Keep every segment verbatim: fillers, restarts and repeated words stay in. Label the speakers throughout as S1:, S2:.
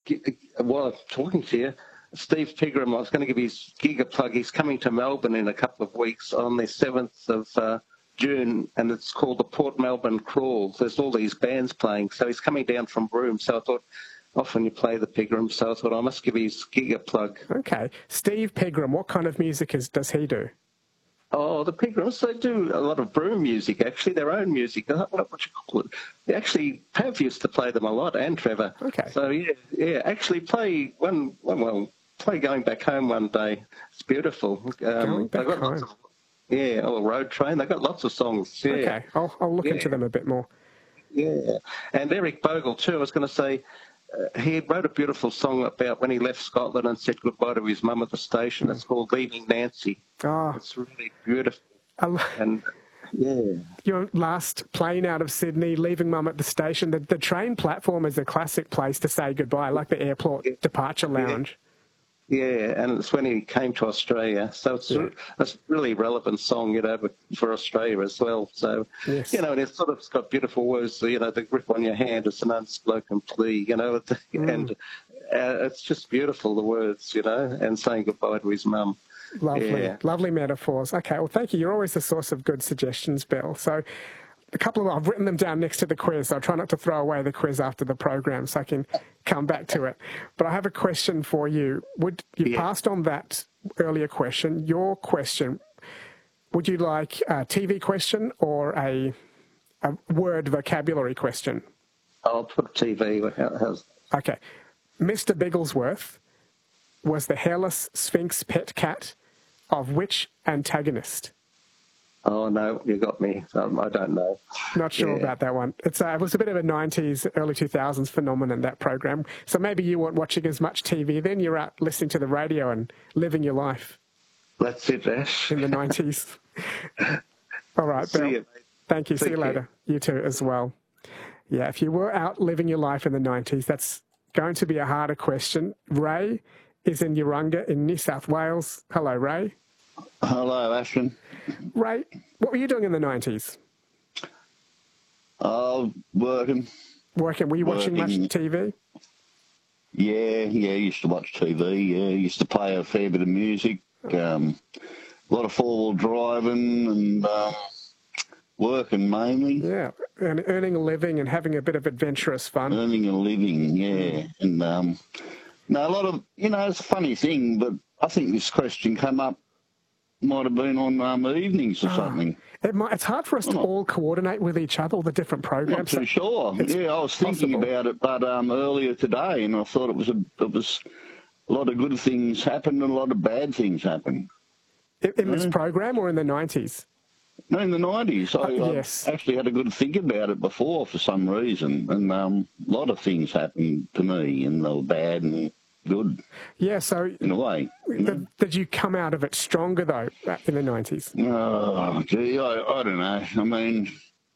S1: while I'm talking to you, Steve Pigram, I was going to give his gig a plug. He's coming to Melbourne in a couple of weeks on the seventh of uh, June, and it's called the Port Melbourne Crawl. There's all these bands playing, so he's coming down from Broome. So I thought, often you play the Pigram, so I thought I must give his gig a plug.
S2: Okay. Steve Pigram, what kind of music is, does he do?
S1: Oh, the Pigrams, they do a lot of Broome music, actually, their own music. What, what you call it? They actually, Pav used to play them a lot, and Trevor.
S2: Okay.
S1: So, yeah, yeah, actually play one, one well, play Going Back Home one day. It's beautiful. Um,
S2: Going Back
S1: got
S2: Home.
S1: Lots of, yeah, or Road Train. They've got lots of songs. Yeah.
S2: Okay, I'll, I'll look
S1: yeah.
S2: into them a bit more.
S1: Yeah. And Eric Bogle, too, I was going to say, uh, he wrote a beautiful song about when he left Scotland and said goodbye to his mum at the station. Mm. It's called Leaving Nancy.
S2: Oh.
S1: It's really beautiful.
S2: Um,
S1: and, yeah.
S2: Your last plane out of Sydney, leaving mum at the station, the, the train platform is a classic place to say goodbye, like the airport yeah. departure lounge.
S1: Yeah. Yeah, and it's when he came to Australia. So it's yeah. a, a really relevant song, you know, for Australia as well. So,
S2: yes.
S1: you know, and it's sort of it's got beautiful words, you know, the grip on your hand, it's an unspoken plea, you know, mm. and uh, it's just beautiful, the words, you know, and saying goodbye to his mum.
S2: Lovely,
S1: yeah.
S2: lovely metaphors. Okay, well, thank you. You're always a source of good suggestions, Bill. So a couple of, I've written them down next to the quiz. I'll try not to throw away the quiz after the program so I can come back to it. But I have a question for you. Would you yeah. passed on that earlier question? Your question, would you like a T V question or a, a word vocabulary question?
S1: I'll put T V. How's...
S2: Okay. Mister Bigglesworth was the hairless Sphinx pet cat of which antagonist?
S1: Oh, no, you got me. Um, I don't know.
S2: Not sure yeah. about that one. It's uh, It was a bit of a nineties, early two thousands phenomenon, that program. So maybe you weren't watching as much T V then. You're out listening to the radio and living your life.
S1: That's it, Ash.
S2: In the nineties. All right,
S1: See
S2: Bill.
S1: you, mate.
S2: Thank you.
S1: Take
S2: See you later.
S1: care.
S2: You too as well. Yeah, if you were out living your life in the nineties, that's going to be a harder question. Ray is in Urunga in New South Wales. Hello, Ray.
S3: Hello, Ashton.
S2: Ray, what were you doing in the nineties?
S3: Oh, working.
S2: Working. Were you
S3: working.
S2: watching much T V?
S3: Yeah, yeah, used to watch T V, yeah. Used to play a fair bit of music, um, a lot of four-wheel driving and um, working mainly.
S2: Yeah, and earning a living and having a bit of adventurous fun.
S3: Earning a living, yeah. And, um, no, a lot of, you know, it's a funny thing, but I think this question came up, might have been on um, evenings or oh, something.
S2: It might, it's hard for us to not, all coordinate with each other, all the different programs.
S3: Not too sure.
S2: It's
S3: yeah, I was thinking
S2: possible.
S3: about it, but um, earlier today, and I thought it was a, it was a lot of good things happened and a lot of bad things happened.
S2: In, in
S3: yeah.
S2: this program or in the nineties?
S3: No, in the nineties. I,
S2: uh, yes.
S3: I actually had a good think about it before for some reason, and um, a lot of things happened to me, and they were bad and good.
S2: Yeah, so
S3: in a way. You
S2: the,
S3: know?
S2: Did you come out of it stronger though in the nineties?
S3: Oh, gee, I, I don't know. I mean,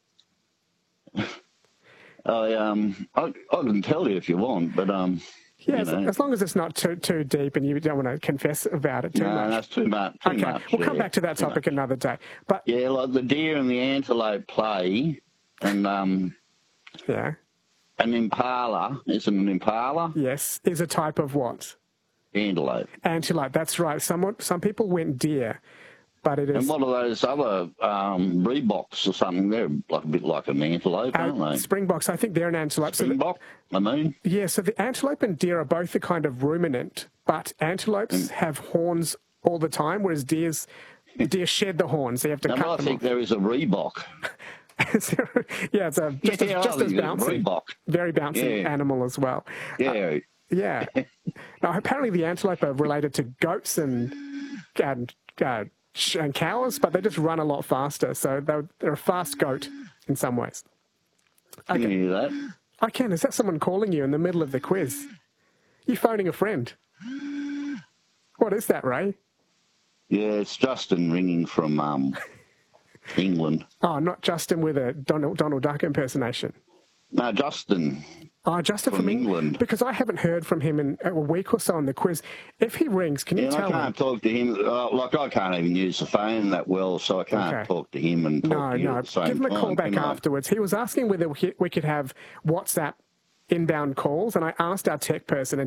S3: I um, I, I can tell you if you want, but um,
S2: yeah,
S3: you
S2: as,
S3: know.
S2: as long as it's not too too deep and you don't want to confess about it too
S3: no,
S2: much.
S3: No, that's too much. Too
S2: okay,
S3: much,
S2: we'll
S3: yeah,
S2: come back to that topic another day. But
S3: yeah, like the deer and the antelope play, and um,
S2: yeah.
S3: An impala, is it an impala?
S2: Yes, is a type of what?
S3: Antelope.
S2: Antelope, that's right. Some, some people went deer, but it is...
S3: And what are those other um, Reeboks or something? They're like a bit like an antelope,
S2: uh,
S3: aren't they?
S2: Springboks, I think they're an antelope.
S3: Springbok,
S2: so
S3: the, I mean?
S2: Yeah, so the antelope and deer are both a kind of ruminant, but antelopes mm. have horns all the time, whereas deers, deer shed the horns. So you have to
S3: now,
S2: cut
S3: I
S2: them
S3: think
S2: off.
S3: there is a Reebok.
S2: yeah, it's a, just,
S3: yeah,
S2: as, just as bouncy.
S3: Reebok.
S2: Very bouncy
S3: yeah.
S2: animal as well.
S3: Yeah.
S2: Uh, yeah. Now, apparently the antelope are related to goats and and, uh, and cows, but they just run a lot faster. So they're, they're a fast goat in some ways.
S3: Okay. Can you hear that?
S2: I can. Is that someone calling you in the middle of the quiz? You phoning a friend? What is that, Ray?
S3: Yeah, it's Justin ringing from um, England.
S2: Oh, not Justin with a Donald, Donald Duck impersonation.
S3: No, Justin.
S2: Oh, Justin from,
S3: from
S2: England.
S3: England.
S2: Because I haven't heard from him in a week or so on the quiz. If he rings, can you
S3: yeah,
S2: tell him?
S3: I can't him? talk to him. Uh, like, I can't even use the phone that well, so I can't
S2: okay.
S3: talk to him and talk
S2: no,
S3: to you
S2: no.
S3: at the same time.
S2: Give him a call back afterwards. He was asking whether we could have WhatsApp inbound calls, and I asked our tech person, and